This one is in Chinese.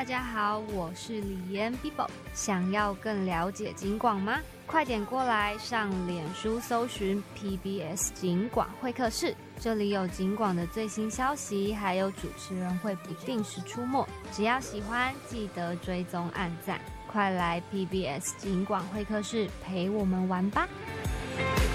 家好，我是李妍 Bibo。想要更了解警广吗？快点过来上脸书搜寻 PBS 警广会客室，这里有警广的最新消息，还有主持人会不定时出没。只要喜欢，记得追踪按赞，快来 PBS 警广会客室陪我们玩吧。